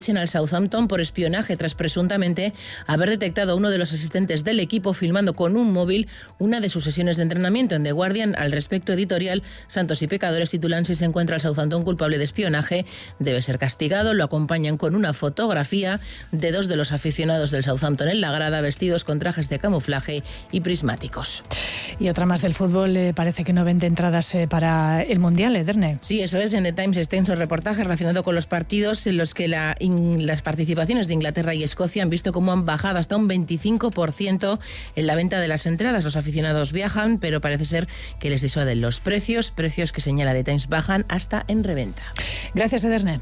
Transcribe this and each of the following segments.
al Southampton por espionaje tras presuntamente haber detectado a uno de los asistentes del equipo filmando con un móvil una de sus sesiones de entrenamiento. En The Guardian, al respecto editorial, Santos y Pecadores titulan: si se encuentra al Southampton culpable de espionaje, debe ser castigado. Lo acompañan con una fotografía de dos de los aficionados del Southampton en la grada, vestidos con trajes de camuflaje y prismáticos. Y otra más del fútbol, parece que no vende entradas para el Mundial, Edurne. Sí, eso es. En The Times, extenso reportaje relacionado con los partidos en los que las participaciones de Inglaterra y Escocia han visto cómo han bajado hasta un 25% en la venta de las entradas. Los aficionados viajan, pero parece ser que les disuaden los precios que señala The Times bajan hasta en reventa. Gracias, Edurne.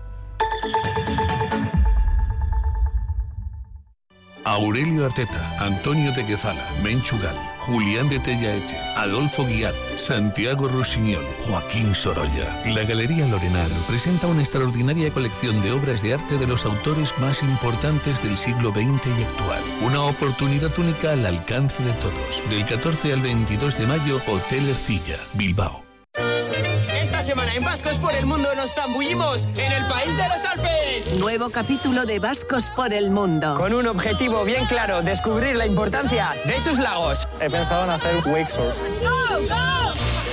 Aurelio Arteta, Antonio de Quezala, Menchu Gal, Julián de Tellaeche, Adolfo Guiar, Santiago Rusiñol, Joaquín Sorolla. La Galería Lorenar presenta una extraordinaria colección de obras de arte de los autores más importantes del siglo XX y actual. Una oportunidad única al alcance de todos. Del 14 al 22 de mayo, Hotel Ercilla, Bilbao. Esta semana en Vascos por el Mundo nos zambullimos en el país de los Alpes. Nuevo capítulo de Vascos por el Mundo. Con un objetivo bien claro: descubrir la importancia de sus lagos. He pensado en hacer wake surf. ¡Go, go!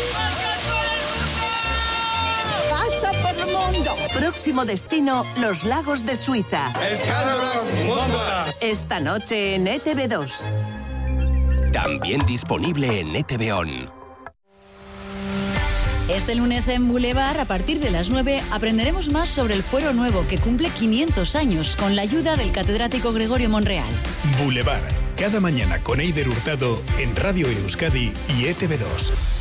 ¡Paso por el mundo! Próximo destino, los lagos de Suiza. Esta noche en ETV2. También disponible en ETV On. Este lunes en Boulevard, a partir de las 9, aprenderemos más sobre el Fuero Nuevo, que cumple 500 años, con la ayuda del catedrático Gregorio Monreal. Boulevard, cada mañana con Eider Hurtado en Radio Euskadi y ETV2.